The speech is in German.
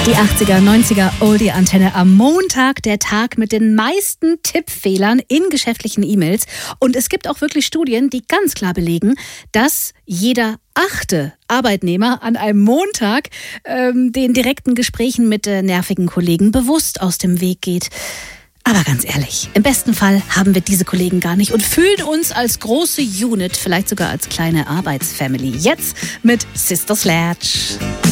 Die 80er, 90er Oldie-Antenne am Montag, der Tag mit den meisten Tippfehlern in geschäftlichen E-Mails. Und es gibt auch wirklich Studien, die ganz klar belegen, dass jeder 8. Arbeitnehmer an einem Montag den direkten Gesprächen mit nervigen Kollegen bewusst aus dem Weg geht. Aber ganz ehrlich, im besten Fall haben wir diese Kollegen gar nicht und fühlen uns als große Unit, vielleicht sogar als kleine Arbeitsfamily. Jetzt mit Sister Sledge.